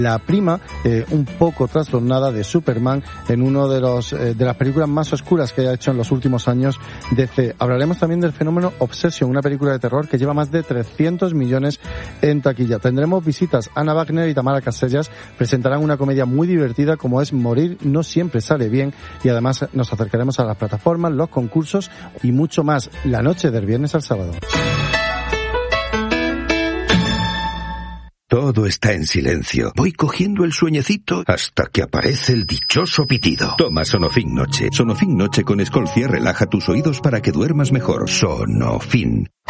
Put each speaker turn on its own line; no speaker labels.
La prima, un poco trastornada, de Superman en uno de las películas más oscuras que ha hecho en los últimos años DC. Hablaremos también del fenómeno Obsession, una película de terror que lleva más de 300 millones en taquilla. Tendremos visitas. Ana Wagner y Tamara Casellas presentarán una comedia muy divertida como es Morir no siempre sale bien, y además nos acercaremos a las plataformas, los concursos y mucho más la noche del viernes al sábado.
Todo está en silencio. Voy cogiendo el sueñecito hasta que aparece el dichoso pitido. Toma Sonofin Noche. Sonofin Noche con Escolcia relaja tus oídos para que duermas mejor. Sonofin.